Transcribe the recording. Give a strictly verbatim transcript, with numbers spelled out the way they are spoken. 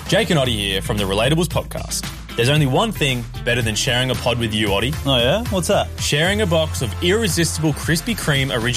Jake and Oddie here from the Relatables podcast. There's only one thing better than sharing a pod with you, Oddie. Oh yeah? What's that? Sharing a box of irresistible Krispy Kreme original